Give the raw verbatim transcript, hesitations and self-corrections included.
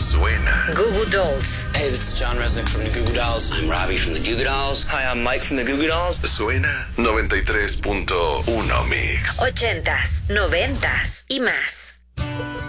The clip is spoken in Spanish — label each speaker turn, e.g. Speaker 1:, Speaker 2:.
Speaker 1: suena.
Speaker 2: Goo Goo Dolls.
Speaker 3: Hey, this is John Resnick from the Goo Goo Dolls.
Speaker 4: I'm Robbie from the Goo Goo Dolls.
Speaker 5: Hi, I'm Mike from the Goo Goo Dolls.
Speaker 1: Suena noventa y tres punto uno Mix.
Speaker 2: Ochentas, noventas y más.